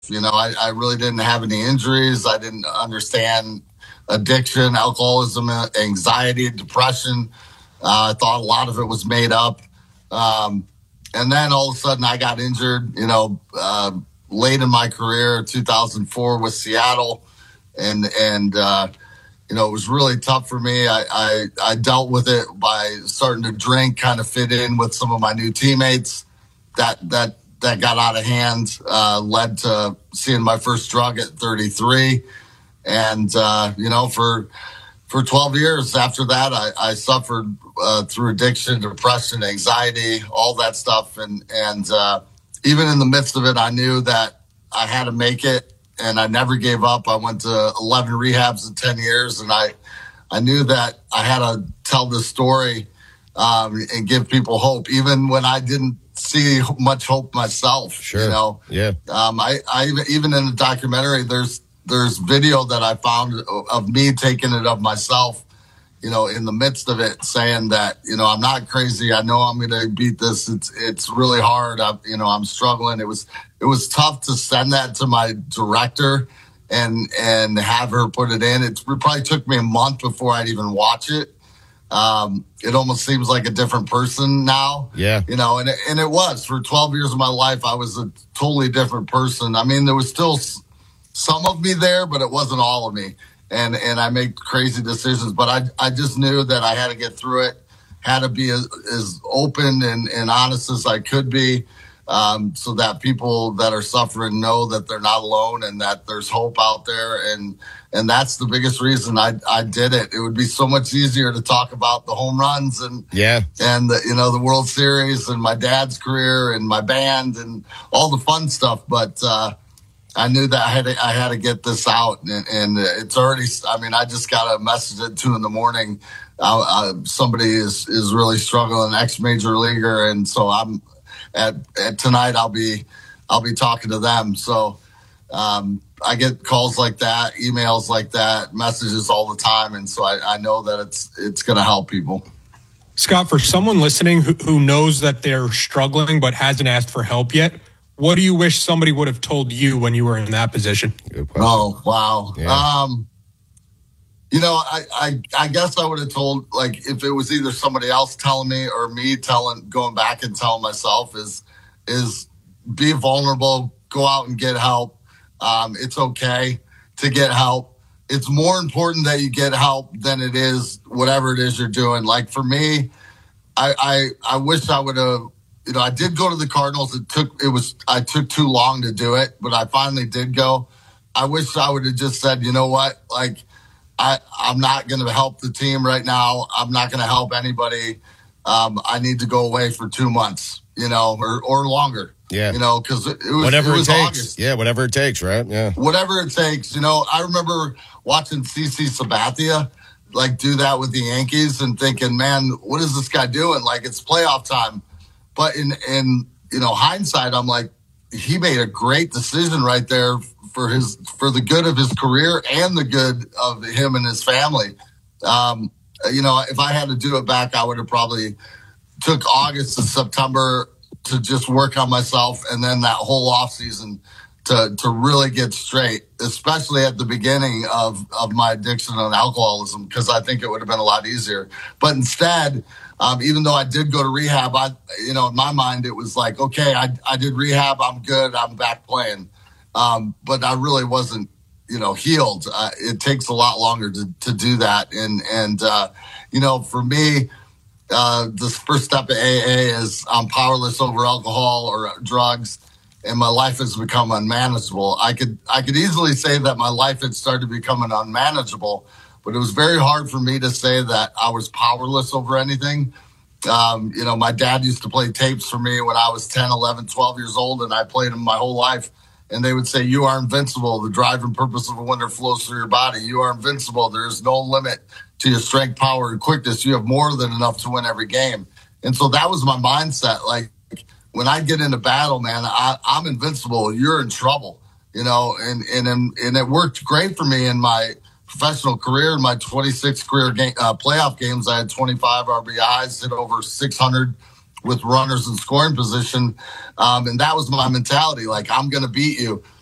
I really didn't have any injuries. I didn't understand addiction, alcoholism, anxiety, depression. I thought a lot of it was made up. Um, and then all of a sudden I got injured, late in my career, 2004 with Seattle. And it was really tough for me. I dealt with it by starting to drink, kind of fit in with some of my new teammates. That got out of hand, led to seeing my first drug at 33. And, for 12 years after that, I suffered through addiction, depression, anxiety, all that stuff. And even in the midst of it, I knew that I had to make it, and I never gave up. I went to 11 rehabs in 10 years, and I knew that I had to tell this story and give people hope, even when I didn't see much hope myself. Sure. Yeah. I even in the documentary, there's video that I found of me taking it of myself, in the midst of it, saying that, I'm not crazy. I know I'm going to beat this. It's really hard. I'm struggling. It was tough to send that to my director and have her put it in. It probably took me a month before I'd even watch it. It almost seems like a different person now. Yeah. And it was for 12 years of my life. I was a totally different person. I mean, there was still some of me there, but it wasn't all of me. And I made crazy decisions, but I just knew that I had to get through it, had to be as open and honest as I could be, so that people that are suffering know that they're not alone and that there's hope out there. And that's the biggest reason I did it. It would be so much easier to talk about the home runs and the World Series and my dad's career and my band and all the fun stuff. But, I knew that I had to get this out, and it's already. I mean, I just got a message at 2 a.m. Somebody is really struggling, ex-major leaguer, and so I'm at tonight. I'll be talking to them. So I get calls like that, emails like that, messages all the time, and so I know that it's going to help people. Scott, for someone listening who knows that they're struggling but hasn't asked for help yet, what do you wish somebody would have told you when you were in that position? Oh, wow. Yeah. I guess I would have told, like, if it was either somebody else telling me or me going back and telling myself is be vulnerable, go out and get help. It's okay to get help. It's more important that you get help than it is whatever it is you're doing. Like for me, I wish I would have, I did go to the Cardinals. I took too long to do it, but I finally did go. I wish I would have just said, you know what? Like, I'm not going to help the team right now. I'm not going to help anybody. I need to go away for 2 months, or longer. Yeah. Because it was takes. August. Yeah, whatever it takes, right? Yeah. Whatever it takes. I remember watching CC Sabathia do that with the Yankees and thinking, man, what is this guy doing? Like, it's playoff time. But in hindsight, I'm like, he made a great decision right there for the good of his career and the good of him and his family. If I had to do it back, I would have probably took August and September to just work on myself, and then that whole off season to really get straight, especially at the beginning of my addiction on alcoholism, because I think it would have been a lot easier. But instead, even though I did go to rehab, in my mind, it was like, okay, I did rehab. I'm good. I'm back playing. But I really wasn't, healed. It takes a lot longer to do that. And for me, the first step of AA is I'm powerless over alcohol or drugs, and my life has become unmanageable. I could easily say that my life had started becoming unmanageable, but it was very hard for me to say that I was powerless over anything. My dad used to play tapes for me when I was 10, 11, 12 years old, and I played them my whole life. And they would say, you are invincible. The drive and purpose of a winner flows through your body. You are invincible. There is no limit to your strength, power, and quickness. You have more than enough to win every game. And so that was my mindset. Like, when I get into battle, man, I'm invincible. You're in trouble, and it worked great for me in my professional career. In my 26 career playoff games, I had 25 RBIs, hit over 600 with runners in scoring position. And that was my mentality. Like, I'm going to beat you.